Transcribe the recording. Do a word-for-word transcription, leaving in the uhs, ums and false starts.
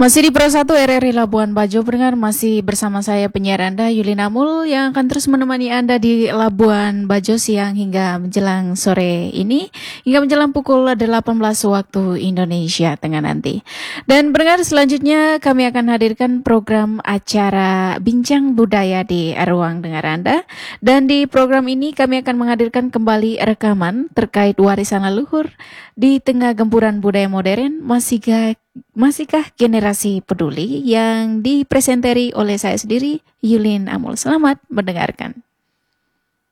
Masih di Pro satu R R I Labuan Bajo, pendengar, masih bersama saya penyiar Anda Yulin Amul yang akan terus menemani Anda di Labuan Bajo siang hingga menjelang sore ini, hingga menjelang pukul delapan belas waktu Indonesia Tengah nanti. Dan pendengar, selanjutnya kami akan hadirkan program acara Bincang Budaya di ruang dengar Anda. Dan di program ini kami akan menghadirkan kembali rekaman terkait warisan leluhur di tengah gempuran budaya modern. Masihkah Masihkah generasi peduli, yang dipresenteri oleh saya sendiri, Yulin Amul. Selamat mendengarkan.